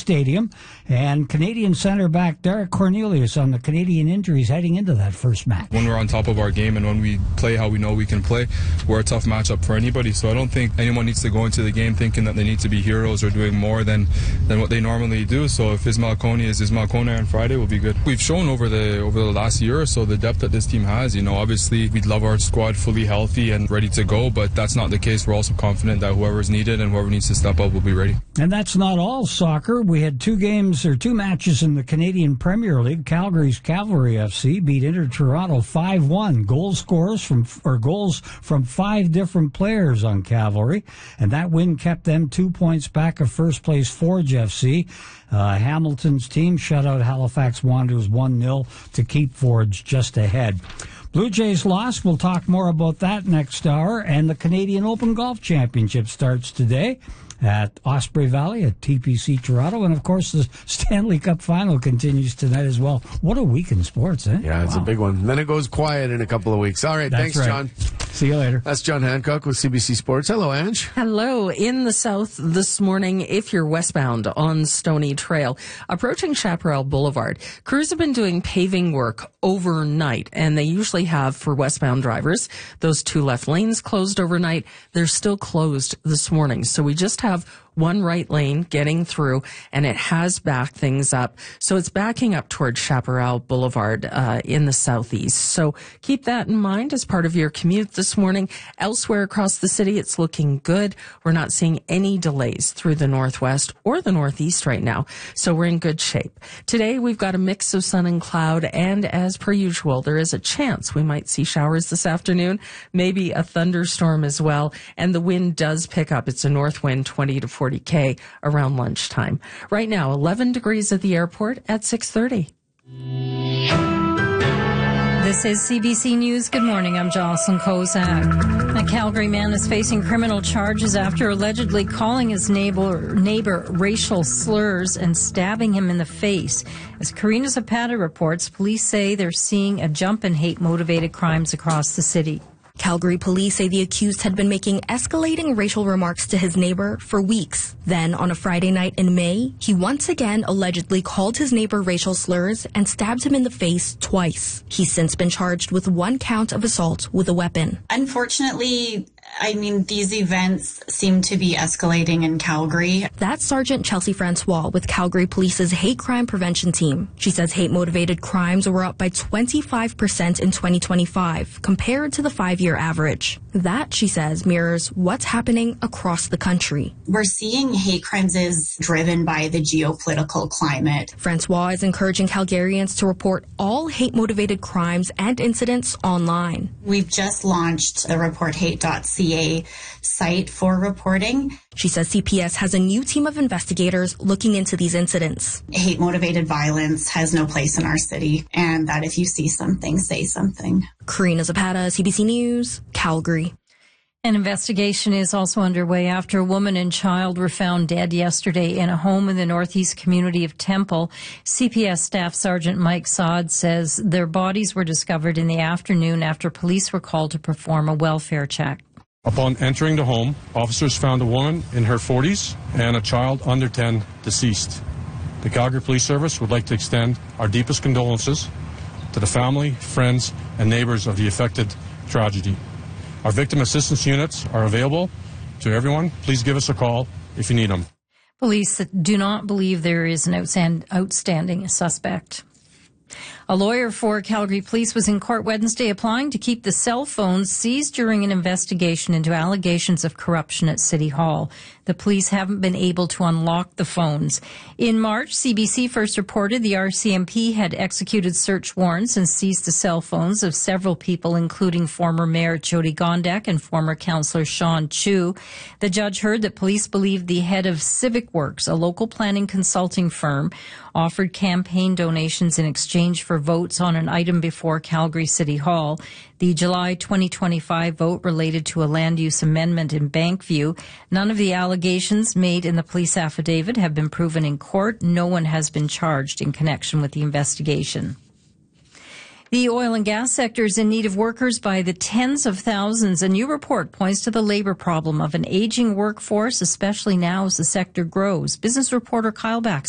Stadium. And Canadian center back Derek Cornelius on the Canadian injuries heading into that first match. When we're on top of our game and when we play how we know we can play, we're a tough matchup for anybody. So I don't think anyone needs to go into the game thinking that they need to be heroes or doing more than what they normally do. So if Ismail Coney is Ismail Coney on Friday, we'll be good. We've shown over the last year or so the depth that this team has. Obviously we'd love our squad fully healthy and ready to go, but that's not the case. We're also confident that whoever's needed and whoever needs to step up will be ready. And that's not all soccer. We had two matches in the Canadian Premier League. Calgary's Cavalry FC beat Inter Toronto 5-1. Goals from 5 different players on Cavalry, and that win kept them 2 points back of first place Forge FC. Hamilton's team shut out Halifax Wanderers 1-0 to keep Forge just ahead. Blue Jays lost. We'll talk more about that next hour. And the Canadian Open Golf Championship starts today at Osprey Valley at TPC Toronto. And, of course, the Stanley Cup Final continues tonight as well. What a week in sports, eh? Yeah, it's a big one. Then it goes quiet in a couple of weeks. All right, thanks, right. John. See you later. That's John Hancock with CBC Sports. Hello, Ange. Hello. In the south this morning, if you're westbound on Stony Trail, approaching Chaparral Boulevard, crews have been doing paving work overnight, and they usually have for westbound drivers. Those 2 left lanes closed overnight. They're still closed this morning. So we just have one right lane getting through, and it has backed things up. So it's backing up towards Chaparral Boulevard in the southeast. So keep that in mind as part of your commute this morning. Elsewhere across the city, it's looking good. We're not seeing any delays through the northwest or the northeast right now. So we're in good shape. Today, we've got a mix of sun and cloud, and as per usual, there is a chance we might see showers this afternoon, maybe a thunderstorm as well, and the wind does pick up. It's a north wind, 20 to 40 around lunchtime. Right now, 11 degrees at the airport at 6:30. This is CBC News. Good morning. I'm Jocelyn Kozak. A Calgary man is facing criminal charges after allegedly calling his neighbor racial slurs and stabbing him in the face. As Karina Zapata reports, police say they're seeing a jump in hate-motivated crimes across the city. Calgary police say the accused had been making escalating racial remarks to his neighbor for weeks. Then, on a Friday night in May, he once again allegedly called his neighbor racial slurs and stabbed him in the face twice. He's since been charged with 1 count of assault with a weapon. Unfortunately, these events seem to be escalating in Calgary. That's Sergeant Chelsea Francois with Calgary Police's hate crime prevention team. She says hate-motivated crimes were up by 25% in 2025 compared to the 5-year average. That, she says, mirrors what's happening across the country. We're seeing hate crimes is driven by the geopolitical climate. Francois is encouraging Calgarians to report all hate-motivated crimes and incidents online. We've just launched the reporthate.ca site for reporting. She says CPS has a new team of investigators looking into these incidents. Hate-motivated violence has no place in our city, and that if you see something, say something. Karina Zapata, CBC News, Calgary. An investigation is also underway after a woman and child were found dead yesterday in a home in the northeast community of Temple. CPS Staff Sergeant Mike Saad says their bodies were discovered in the afternoon after police were called to perform a welfare check. Upon entering the home, officers found a woman in her 40s and a child under 10 deceased. The Calgary Police Service would like to extend our deepest condolences to the family, friends, and neighbors of the affected tragedy. Our victim assistance units are available to everyone. Please give us a call if you need them. Police do not believe there is an outstanding suspect. A lawyer for Calgary Police was in court Wednesday applying to keep the cell phones seized during an investigation into allegations of corruption at City Hall. The police haven't been able to unlock the phones. In March, CBC first reported the RCMP had executed search warrants and seized the cell phones of several people, including former Mayor Jody Gondek and former Councillor Sean Chu. The judge heard that police believed the head of Civic Works, a local planning consulting firm, offered campaign donations in exchange for votes on an item before Calgary City Hall. The July 2025 vote related to a land use amendment in Bankview. None of the allegations made in the police affidavit have been proven in court. No one has been charged in connection with the investigation. The oil and gas sector is in need of workers by the tens of thousands. A new report points to the labor problem of an aging workforce, especially now as the sector grows. Business reporter Kyle Baxter